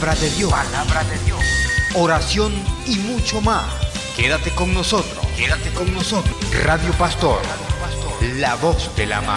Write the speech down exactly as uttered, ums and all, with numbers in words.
palabra de Dios, palabra de Dios, oración y mucho más. Quédate con nosotros, quédate con nosotros. Radio Pastor, la voz de la mar.